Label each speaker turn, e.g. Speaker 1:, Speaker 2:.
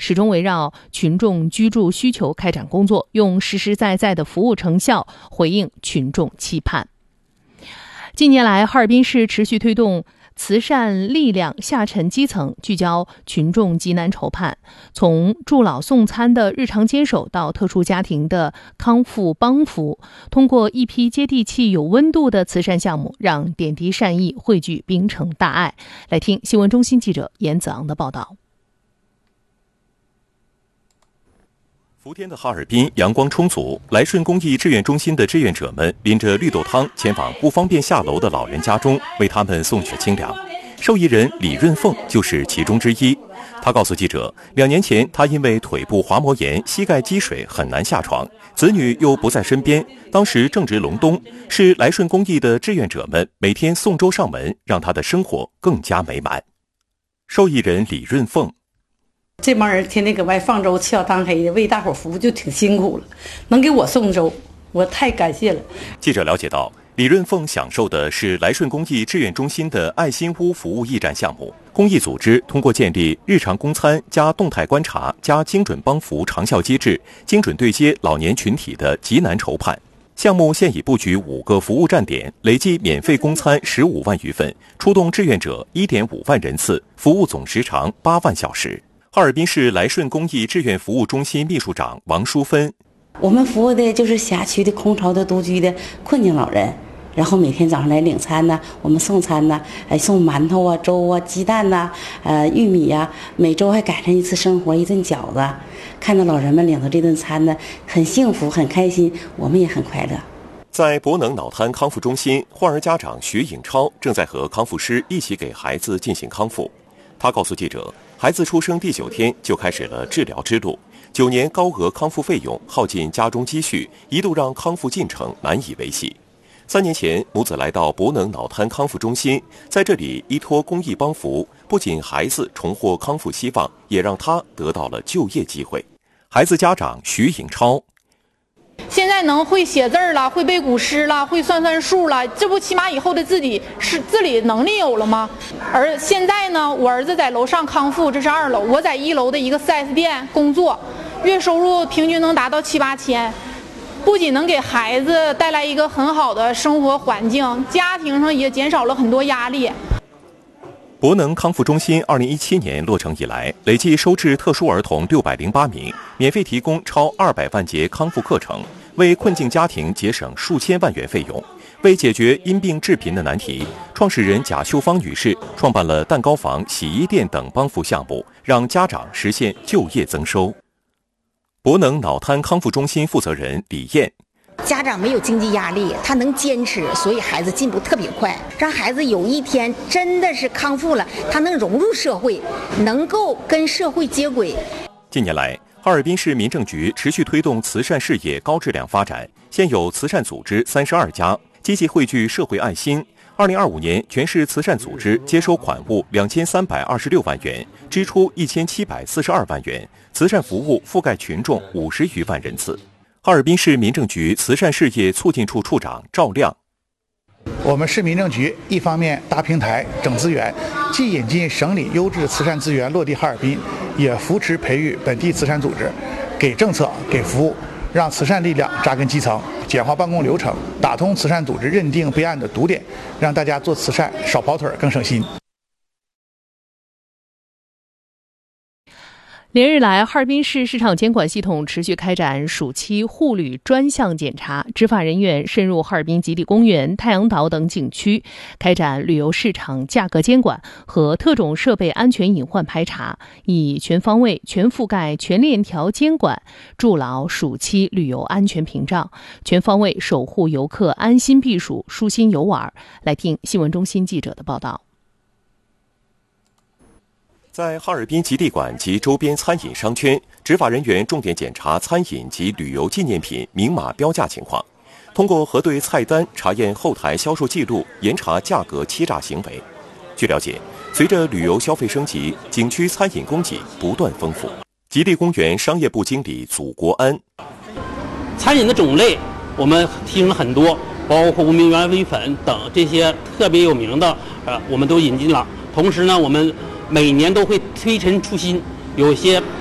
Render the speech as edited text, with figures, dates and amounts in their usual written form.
Speaker 1: 始终围绕群众居住需求开展工作，用实实在在的服务成效回应群众期盼。近年来，哈尔滨市持续推动慈善力量下沉基层，聚焦群众急难愁盼，从助老送餐的日常坚守到特殊家庭的康复帮扶，通过一批接地气有温度的慈善项目，让点滴善意汇聚并成大爱。来听新闻中心记者严子昂的报道。
Speaker 2: 伏天的哈尔滨阳光充足，来顺公益志愿中心的志愿者们拎着绿豆汤前往不方便下楼的老人家中，为他们送去清凉。受益人李润凤就是其中之一。他告诉记者，2年前他因为腿部滑膜炎、膝盖积水很难下床，子女又不在身边，当时正值隆冬，是来顺公益的志愿者们每天送粥上门，让他的生活更加美满。受益人李润凤，
Speaker 3: 这帮人天天搁外放粥起早贪黑的为大伙服务就挺辛苦了，能给我送粥，我太感谢了。
Speaker 2: 记者了解到，李润凤享受的是来顺公益志愿中心的爱心屋服务驿站项目。公益组织通过建立日常供餐加动态观察加精准帮扶长效机制，精准对接老年群体的急难愁盼。项目现已布局5个服务站点，累计免费供餐15万余份，出动志愿者1.5万人次，服务总时长8万小时。哈尔滨市来顺公益志愿服务中心秘书长王淑芬，
Speaker 4: 我们服务的就是辖区的空巢的独居的困境老人，然后每天早上来领餐呢，我们送餐呢，送馒头啊、粥啊、鸡蛋呐、玉米啊，每周还赶上一次生活，一顿饺子。看到老人们领到这顿餐呢，很幸福，很开心，我们也很快乐。
Speaker 2: 在博能脑瘫康复中心，患儿家长徐颖超正在和康复师一起给孩子进行康复。他告诉记者，孩子出生第9天就开始了治疗之路，9年高额康复费用耗尽家中积蓄，一度让康复进程难以维系。3年前，母子来到博能脑瘫康复中心，在这里依托公益帮扶，不仅孩子重获康复希望，也让他得到了就业机会。孩子家长徐颖超，
Speaker 5: 现在能会写字了，会背古诗了，会算数了，这不起码以后的自理能力有了吗？而现在呢，我儿子在楼上康复，这是2楼，我在1楼的一个 4S 店工作，月收入平均能达到7、8千，不仅能给孩子带来一个很好的生活环境，家庭上也减少了很多压力。
Speaker 2: 博能康复中心2017年落成以来，累计收治特殊儿童608名，免费提供超200万节康复课程，为困境家庭节省数千万元费用。为解决因病致贫的难题，创始人贾秀芳女士创办了蛋糕房、洗衣店等帮扶项目，让家长实现就业增收。博能脑瘫康复中心负责人李艳，
Speaker 6: 家长没有经济压力，他能坚持，所以孩子进步特别快。让孩子有一天真的是康复了，他能融入社会，能够跟社会接轨。
Speaker 2: 近年来，哈尔滨市民政局持续推动慈善事业高质量发展，现有慈善组织32家，积极汇聚社会爱心。2025年，全市慈善组织接收款物2326万元，支出1742万元，慈善服务覆盖群众50余万人次。哈尔滨市民政局慈善事业促进处处长赵亮，
Speaker 7: 我们市民政局一方面搭平台整资源，既引进省里优质慈善资源落地哈尔滨，也扶持培育本地慈善组织，给政策给服务，让慈善力量扎根基层，简化办公流程，打通慈善组织认定备案的堵点，让大家做慈善少跑腿更省心。
Speaker 1: 连日来，哈尔滨市市场监管系统持续开展暑期护旅专项检查，执法人员深入哈尔滨极地公园、太阳岛等景区，开展旅游市场价格监管和特种设备安全隐患排查，以全方位、全覆盖、全链条监管，筑牢暑期旅游安全屏障，全方位守护游客安心避暑、舒心游玩。来听新闻中心记者的报道。
Speaker 2: 在哈尔滨极地馆及周边餐饮商圈，执法人员重点检查餐饮及旅游纪念品明码标价情况，通过核对菜单、查验后台销售记录，严查价格欺诈行为。据了解，随着旅游消费升级，景区餐饮供给不断丰富。极地公园商业部经理祖国安，
Speaker 8: 餐饮的种类我们提升了很多，包括无名原味粉等这些特别有名的，我们都引进了。同时呢，我们每年都会推陈出新，有些